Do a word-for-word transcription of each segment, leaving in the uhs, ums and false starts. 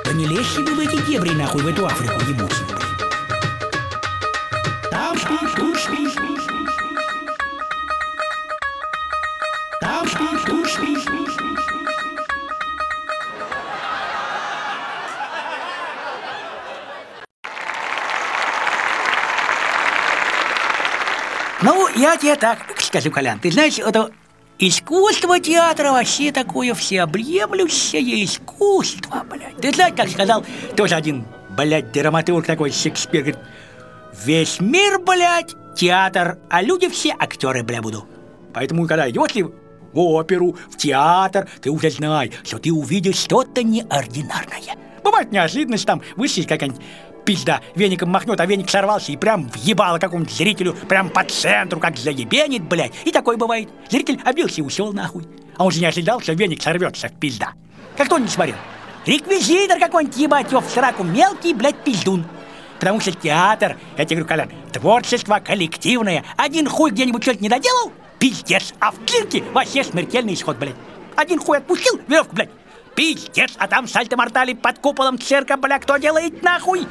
Да не лезьте вы в эти дебри, нахуй, в эту Африку ебучую, блядь. Там спишь, тут спишь. Там спишь, тут спишь. Ну, я тебе так скажу, Колян, ты знаешь, это искусство театра вообще такое всеобъемлющее искусство, блядь. Ты знаешь, как сказал тоже один, блядь, драматург такой, Шекспир, говорит, весь мир, блядь, театр, а люди все актеры, бля, буду. Поэтому, когда идешь ли в оперу, в театр, ты уже знай, что ты увидишь что-то неординарное. Бывает неожиданность, там высший какая-нибудь пизда веником махнет, а веник сорвался и прям въебало какому-нибудь зрителю, прям по центру, как заебенит, блядь. И такое бывает. Зритель обился и ушел нахуй. А он же не ожидал, что веник сорвется в пизда. Как кто не смотрел? Реквизитор какой-нибудь, ебать его в сраку, мелкий, блядь, пиздун. Потому что театр, я тебе говорю, Колян, творчество коллективное. Один хуй где-нибудь что-то не доделал, пиздец. А в цирке вообще смертельный исход, блядь. Один хуй отпустил, веревку, блядь. Пиздец, а там сальто-мортали под куполом цирка, бля, кто делает нахуй?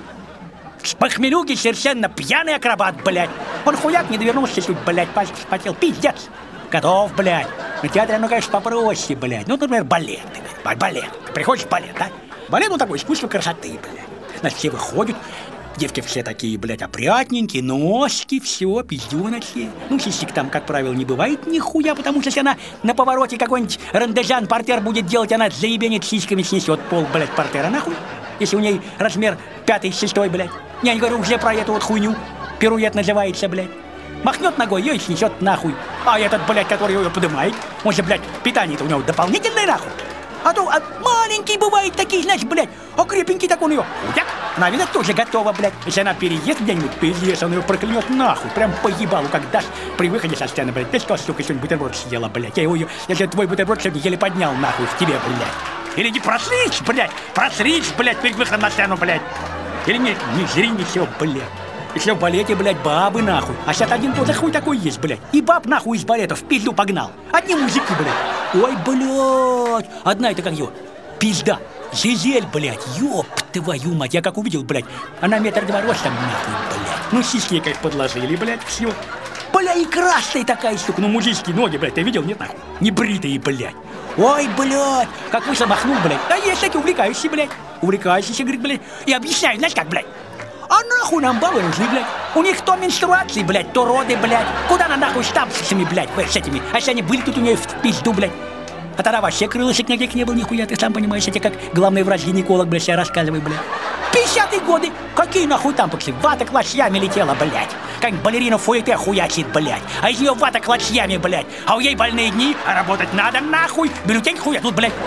С похмелюги совершенно пьяный акробат, блядь. Он хуяк не довернулся чуть, блядь, пальцы вспотел. Пиздец. Готов, блядь. На театре, ну, конечно, попроще, блядь. Ну, например, балет, блядь, балет. Ты приходишь в балет, да? Балет, ну, такой искусство красоты, блядь. Значит, все выходят, девки все такие, блядь, опрятненькие, ножки, все, пиздюночки. Ну, сисек там, как правило, не бывает нихуя, потому что если она на повороте какой-нибудь рандежан портер будет делать, она заебенит сиськами, снесет пол, блядь, портера нахуй. Если у ней размер пятый, шестой, блядь. Я не говорю уже про эту вот хуйню. Пируэт называется, блядь. Махнет ногой, ее и снесет нахуй. А этот, блядь, который ее поднимает, он же, блядь, питание-то у него дополнительное нахуй. А то а маленький бывает такие, знаешь, блядь, а крепенький так он ее. Хуяк, она, видать, тоже готова, блядь. Если она переест где-нибудь, пиздец, он ее проклянет нахуй. Прям по ебалу, как дашь при выходе со сцены, блядь. Ты что, сука, сегодня бутерброд съела, блядь. Я его, я же твой бутерброд сегодня еле поднял нахуй в тебе, блядь. Или не просрись, блядь, просрись, блядь, перед выходом на сцену, блядь. Или не, не жри, не все, блядь. Еще в балете, блядь, бабы, нахуй. А сейчас один тоже хуй такой есть, блядь. И баб, нахуй, из балета в пизду погнал. Одни мужики, блядь. Ой, блядь. Одна это как его? Пизда. Жизель, блядь. Ёб твою мать. Я как увидел, блядь. Она метр два ростом, нахуй, блядь. Ну, сиськи как подложили, блядь, все. Бля, и красная такая, сука. Ну, мужицкие ноги, блядь, ты видел? Нет, нахуй? Не бритые, блядь. Ой, блядь, как вышел, махнул, блядь. Да есть такие увлекающие, блядь. Увлекающиеся, говорит, блядь. И объясняю, знаешь как, блядь. А нахуй нам бабы нужны, блядь. У них то менструации, блядь, то роды, блядь. Куда она нахуй с тампсами, блядь, с этими. А если они были тут у нее в пизду, блядь. А тогда вообще крылышек никаких не было, нихуя. Ты сам понимаешь, я тебе как главный врач-гинеколог, блядь, себя рассказывай, блядь. пятидесятые годы. Какие нахуй тампоксы? Вата клочьями летела, блядь. Как балерина фуэте хуячит, блядь. А из нее вата клочьями, блядь. А у ей больные дни, а работать надо, нахуй. Бюллетень хуя тут, блядь.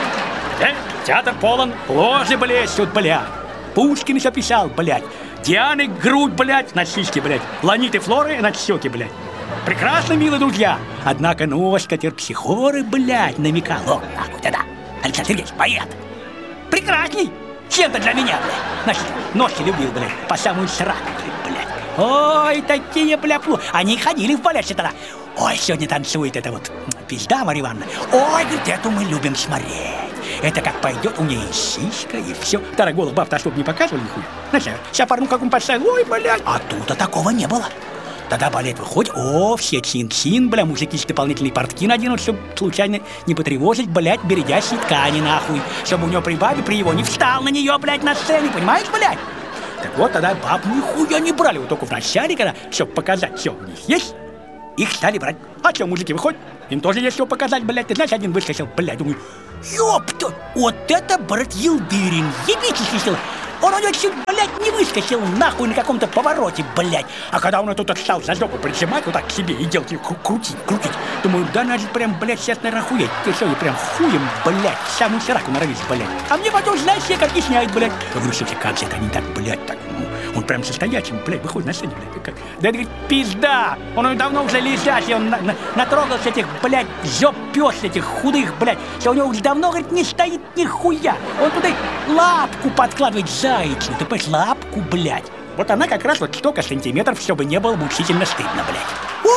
Э, театр полон, ложи, блядь, тут, блядь. Пушкин еще писал, блядь. Дианы грудь, блядь, на сиськи, блядь. Ланиты Флоры на щеки, блядь. Прекрасно, милые друзья. Однако ножка терпсихоры, блядь, намекал. О, нахуй, да-да. Александр Сергеевич, поэт. Прекрасней. Чем-то для меня, блядь. Значит, ножки любил, блядь, по самую сраку, блядь. Ой, такие, бля, плохо. Они ходили в балет тогда. Ой, сегодня танцует эта вот пизда Марья Ивановна. Ой, говорит, эту мы любим смотреть. Это как пойдет, у нее и сиська, и все. Второй голос баб-то чтоб не показывали нихуя. Значит, сейчас парну как он поставил, ой, блядь. А тут-то такого не было. Тогда балет выходит, о, все чин-чин, бля, мужики с дополнительные портки наденут, чтобы случайно не потревожить, блядь, бередящие ткани, нахуй. Чтобы у него при бабе, при его не встал на нее, блядь, на сцене, понимаешь, блядь? Так вот, тогда баб нихуя не брали, вот только в начале, когда, чтобы показать, все у них есть, их стали брать. А что, мужики выходят, им тоже есть что показать, блядь. Ты знаешь, один выскочил, блядь, думаю, ёпта, вот это, брат, Елдырин, ебитесь, сила. Он у него чуть, блядь, не выскочил нахуй на каком-то повороте, блядь. А когда он тут стал за жопу прижимать вот так к себе и делать, крутить, крутить, думаю, да надо прям, блядь, сейчас, наверное, охуеть. Ты что, и прям хуем, блядь, самую сраку норовись, блядь. А мне потом, знаешь, все как объясняет, блядь. Я говорю, слушай, как же это они так, блядь, так, ну, он прям состоячим, блядь, выходит на сцене, блядь, как. Да это, говорит, пизда, он давно уже лежачий, он на, на, натрогался этих, блядь, жоп пёс этих худых, блядь, что у него уже давно, говорит, не стоит нихуя. Он туда лапку подкладывает зайцу, ты понимаешь, лапку, блядь. Вот она как раз вот столько сантиметров, чтобы не было мучительно стыдно, блядь. О, блядь, да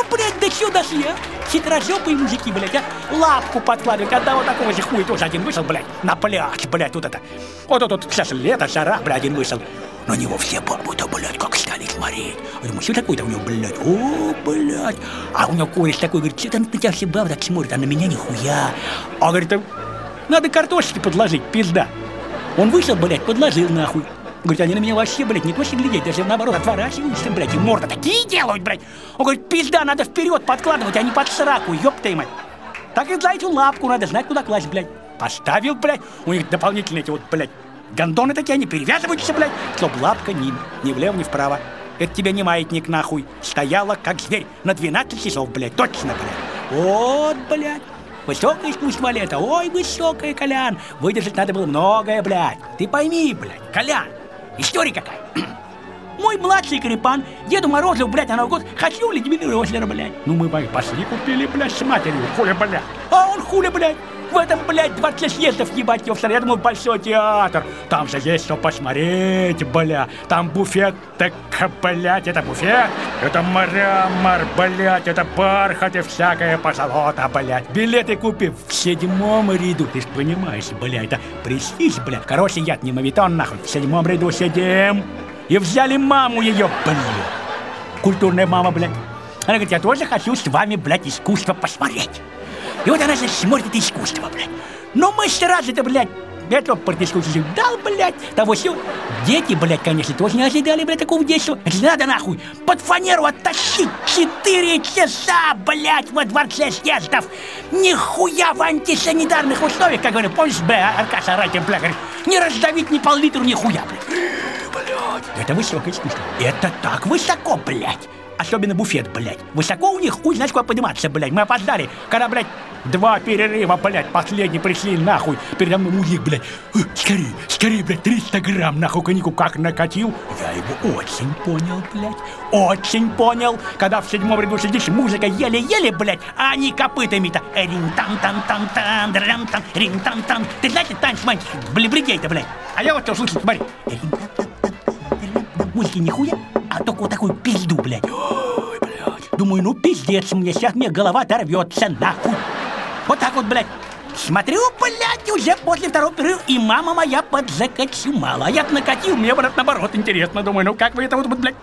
еще дошли, а? Хитрожопые мужики, блядь, а? Лапку подкладывают. Одного такого же хуя тоже один вышел, блядь, на пляж, блядь, тут это. Вот тут, тут сейчас лето, жара, блядь, один вышел. На него все бабы-то, блядь, как стали смотреть. Я думаю, что такое-то у него, блядь? О, блядь. А у него кореш такой, говорит, что там на тебя все бабы так смотрят, а на меня нихуя. А говорит, надо картошки подложить, пизда. Он вышел, блядь, подложил нахуй. Говорит, они на меня вообще, блядь, не то что глядеть, даже наоборот отворачиваются, блядь, и морда такие делают, блядь. Он говорит, пизда, надо вперед подкладывать, а не под сраку, ёпта мать. Так и знаете, лапку надо знать, куда класть, блядь. Поставил, блядь, у них дополнительные эти вот, блядь, гондоны такие, они перевязываются, блядь, чтоб лапка ни, ни влево, ни вправо. Это тебе не маятник, нахуй. Стояла, как зверь, на двенадцать часов, блядь, точно, блядь. Вот, блядь. Высокое искусство лета, ой, высокое, Колян. Выдержать надо было многое, блядь. Ты пойми, блядь, Колян, история какая. Мой младший Крепан, Деду Морозу, блядь, на Новый год хочу Ледмина Рослера, блядь. Ну мы пошли купили, блядь, с матерью, хуля, блядь. А он хуля, блядь. В этом, блядь, двадцать съездов, ебать, ёпстар, я думал, большой театр. Там же есть что посмотреть, бля. Там буфет, так, блядь, это буфет. Это мрамор, блядь, это бархат и всякое позолота, блядь. Билеты купив в седьмом ряду, ты ж понимаешь, блядь, это престиж, блядь. Короче, я не мавитон, нахуй, в седьмом ряду сидим. И взяли маму ее, блядь. Культурная мама, блядь. Она говорит, я тоже хочу с вами, блядь, искусство посмотреть. И вот она же смотрит это искусство, блядь. Но мы сразу-то, блядь, этого партискусию дал, блядь, того все. Дети, блядь, конечно, тоже не ожидали, блядь, такого детства. Это надо, нахуй, под фанеру оттащить четыре часа, блядь, во дворце съездов. Нихуя в антисанитарных условиях, как говорю, помнишь, бля, Аркаша Райтин, бля, говорит, не раздавить ни пол-литру, нихуя, блядь. Блядь, это высокое искусство. Это так высоко, блядь. Особенно буфет, блядь. Высоко у них, хуй, знаешь, куда подниматься, блядь. Мы опоздали, когда, блядь, два перерыва, блядь, последний пришли, нахуй. Передо мной мужик, блядь. Скорее, скорее, блядь, триста грамм, нахуй, коньяку как накатил. Я его очень понял, блядь. Очень понял. Когда в седьмом ряду сидишь, музыка еле-еле, блядь, а они копытами-то. Рин-тан-тан-тан-тан, драм-тан, рин-тан-тан. Ты знаешь, танец мальчик, блин-бригей-то, блядь. А я вот что слышу, смотри. Музыки нихуя, а только вот такую пизду, блядь. Ой, блядь. Думаю, ну пиздец мне, сейчас мне голова оторвется, нахуй. Вот так вот, блядь. Смотрю, блядь, уже после второго перерыва, и мама моя подзакочумала. А я-то накатил, мне, брат, наоборот, интересно. Думаю, ну как вы это вот, блядь,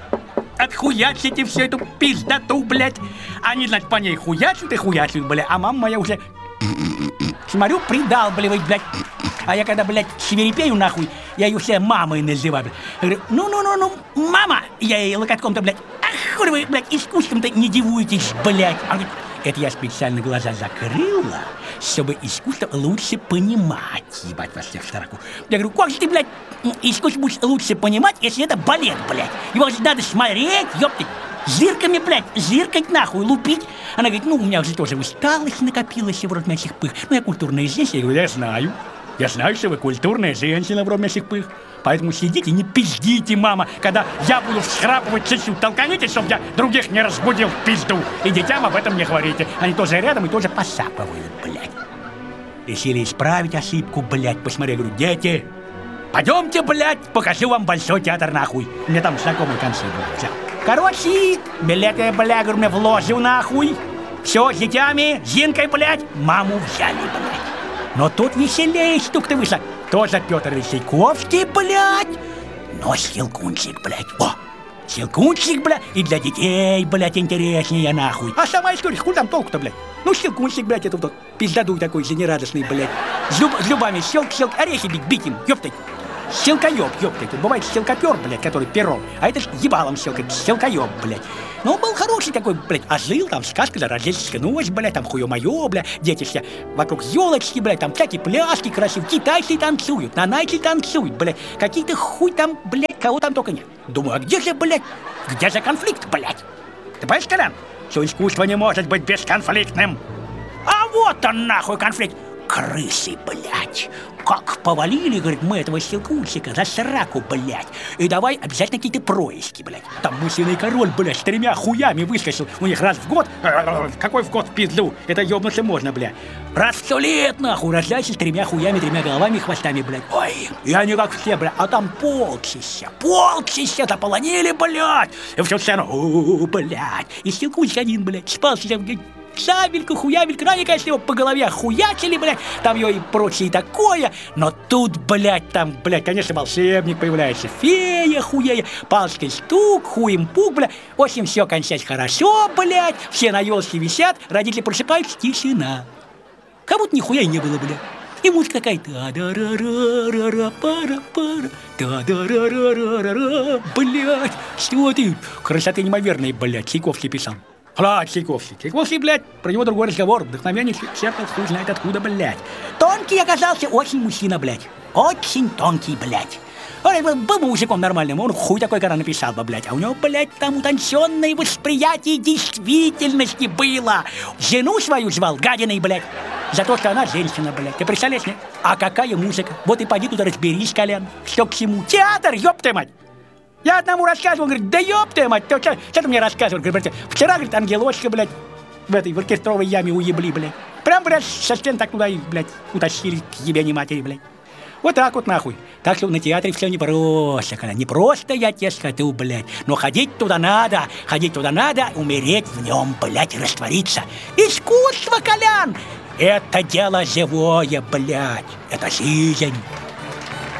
отхуячите всю эту пиздоту, блядь. Они, значит, по ней хуячат и хуячат, блядь. А мама моя уже, смотрю, придалбливает, блядь. А я когда, блядь, свирепею, нахуй, я ее все мамой называю, блядь. Я говорю, ну-ну-ну-ну, мама! Я ей локотком-то, блядь, ах, хуй вы, блядь, искусством-то не дивуетесь, блядь. Она говорит, это я специально глаза закрыла, чтобы искусство лучше понимать, ебать вас всех в строку. Я говорю, как же ты, блядь, искусство будешь лучше понимать, если это балет, блядь? Его же надо смотреть, ёпты. Зырками, блядь, зыркать нахуй, лупить. Она говорит, ну, у меня уже тоже усталость накопилась в рот этих пых. Ну, я культурная здесь. Я говорю, я знаю. Я знаю, что вы культурная женщина в роме этих пых. Поэтому сидите, не пиздите, мама. Когда я буду всхрапывать чуть-чуть, толканите, чтобы я других не разбудил в пизду. И детям об этом не говорите. Они тоже рядом и тоже посапывают, блядь. Решили исправить ошибку, блядь. Посмотри, я говорю, дети, пойдемте, блядь, покажу вам большой театр, нахуй. У меня там знакомый концерт был. Все. Короче, билеты, блядь, говорю, мне вложил, нахуй. Все, с детьми, Зинкой, блядь, маму взяли, блядь. Но тут веселее штука-то вышла. Тоже Петр Весельковский, блядь. Но Щелкунчик, блядь. О, Щелкунчик, блядь. И для детей, блядь, интереснее, нахуй. А сама история, хуй там толку-то, блядь. Ну, Щелкунчик, блядь, это вот пиздадуй такой жизнерадостный, блядь. С, зуб, с зубами щелк-щелк, орехи бить, бить им, ёптать. Щелкоёб, ёптать. Бывает щелкопёр, блядь, который пером. А это ж ебалом щелкает, щелкоёб, блядь. Ну, он был хороший такой, блядь, а жил там сказка за рождественская ночь, блядь, там хуё-моё, блядь, дети все вокруг ёлочки, блядь, там всякие пляски красивые, китайцы танцуют, нанайцы танцуют, блядь, какие-то хуй там, блядь, кого там только нет. Думаю, а где же, блядь, где же конфликт, блядь? Ты понимаешь, Колян, что искусство не может быть бесконфликтным? А вот он, нахуй, конфликт. крысы, блядь. Как повалили, говорит, мы этого щелкунчика за сраку, блядь. И давай обязательно какие-то происки, блядь. Там мысленный король, блядь, с тремя хуями выскочил. У них раз в год... Какой в год в пизду? Это ёбнуться можно, блядь. Раз в сто лет, нахуй, рождайся с тремя хуями, тремя головами и хвостами, блядь. Ой, и они как все, блядь. А там полчища, полчища заполонили, блядь. И всю сцену, у блядь. И щелкунчик один, блядь, спал себе, блядь. Сабельку, хуябельку, ну, они, конечно, его по голове хуячили, блядь, там ее и прочее такое, но тут, блядь, там, блядь, конечно, волшебник появляется, фея хуея, палочкой стук, хуем пук, блядь, в общем, все кончается хорошо, блядь, все на елке висят, родители просыпаются, тишина, как будто нихуя и не было, блядь. И музыка такая, та-да-ра-ра-ра-ра-пара-пара, та-да-ра-ра-ра-ра-ра, блядь, что ты, красоты неимоверной, блядь, Чайковский писал. Блядь, Чайковский. Чайковский, блядь, про него другой разговор. Вдохновение черпал хуй знает откуда, блядь. Тонкий оказался очень мужчина, блядь. Очень тонкий, блядь. Он был бы мужиком нормальным, он хуй такой, когда написал бы, блядь. А у него, блядь, там утонченное восприятие действительности было. Жену свою звал гадиной, блядь. За то, что она женщина, блядь. Ты представляешь, нет? А какая музыка? Вот и поди туда разберись, Колян. Что к чему? Театр, ёб ты мать! Я одному рассказывал, он говорит, да ёб ты, мать, что, что ты мне рассказывал? Говорит, вчера, говорит, ангелочка, блядь, в этой в оркестровой яме уебли, блядь. Прям, блядь, со стен так туда и, блядь, утащили к ебени матери, блядь. Вот так вот, нахуй. Так что на театре все не просто, когда не просто я тебе скажу, блядь, но ходить туда надо, ходить туда надо, умереть в нем, блядь, раствориться. Искусство, Колян, это дело живое, блядь, это жизнь.